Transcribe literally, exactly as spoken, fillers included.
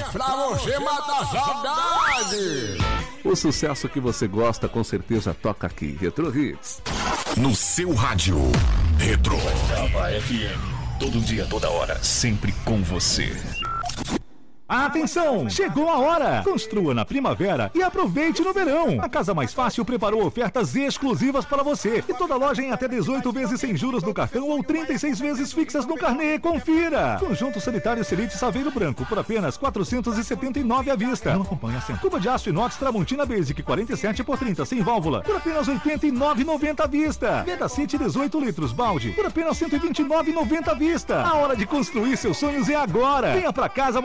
pra você matar a saudade. O sucesso que você gosta com certeza toca aqui, Retro Hits. No seu rádio, Retro. F M. Todo dia, toda hora, sempre com você. Atenção! Chegou a hora! Construa na primavera e aproveite no verão! A Casa Mais Fácil preparou ofertas exclusivas para você. E toda loja em até dezoito vezes sem juros no cartão ou trinta e seis vezes fixas no carnê. Confira! Conjunto sanitário Selite Saveiro Branco por apenas quatrocentos e setenta e nove à vista. Não acompanha a Cuba de aço inox Tramontina Basic quarenta e sete por trinta sem válvula por apenas oitenta e nove reais e noventa centavos à vista. Veda City dezoito litros balde por apenas cento e vinte e nove reais e noventa centavos à vista. A hora de construir seus sonhos é agora! Venha pra Casa